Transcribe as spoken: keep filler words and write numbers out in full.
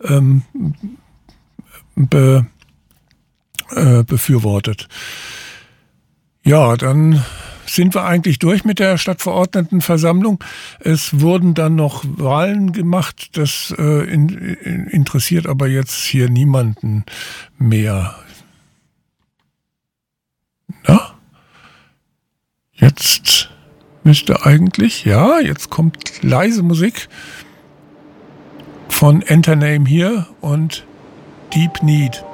ähm, be, äh, befürwortet. Ja, dann sind wir eigentlich durch mit der Stadtverordnetenversammlung. Es wurden dann noch Wahlen gemacht. Das äh, in, in, interessiert aber jetzt hier niemanden mehr. Na? Jetzt müsste eigentlich, ja, jetzt kommt leise Musik von Enter Name hier und Deep Need.